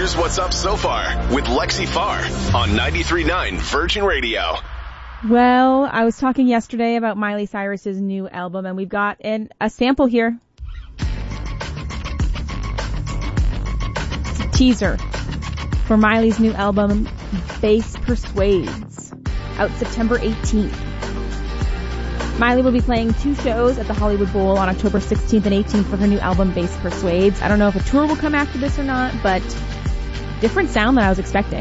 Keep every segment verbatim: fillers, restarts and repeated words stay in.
Here's what's up so far with Lexi Farr on ninety-three point nine Virgin Radio. Well, I was talking yesterday about Miley Cyrus's new album, and we've got an, a sample here. It's a teaser for Miley's new album, Bass Persuades, out September eighteenth. Miley will be playing two shows at the Hollywood Bowl on October sixteenth and eighteenth for her new album, Bass Persuades. I don't know if a tour will come after this or not, but different sound than I was expecting.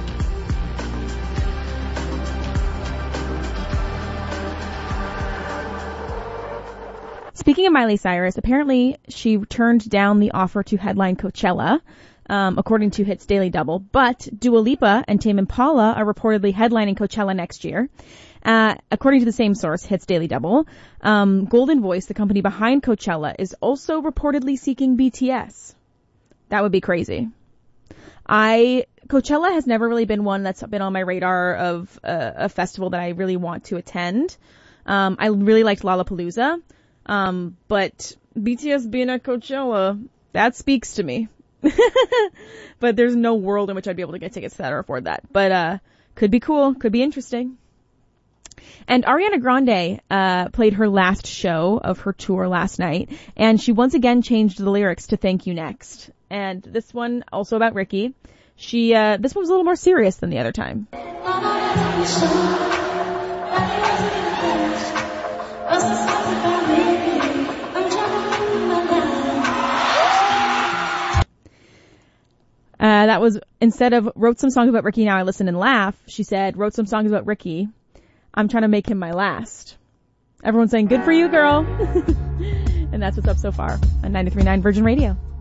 Speaking of Miley Cyrus, apparently she turned down the offer to headline Coachella, um, according to Hits Daily Double. But Dua Lipa and Tame Impala are reportedly headlining Coachella next year. Uh, according to the same source, Hits Daily Double, um, Golden Voice, the company behind Coachella, is also reportedly seeking B T S. That would be crazy. I, Coachella has never really been one that's been on my radar of uh, a festival that I really want to attend. Um, I really liked Lollapalooza, um, but B T S being at Coachella, that speaks to me. But there's no world in which I'd be able to get tickets to that or afford that. But, uh, could be cool, could be interesting. And Ariana Grande uh played her last show of her tour last night, and she once again changed the lyrics to Thank You Next. And this one also about Ricky. She uh this one was a little more serious than the other time. Uh that was, instead of wrote some songs about Ricky, now I listen and laugh, she said wrote some songs about Ricky, I'm trying to make him my last. Everyone's saying, good for you, girl. And that's what's up so far on ninety-three point nine Virgin Radio.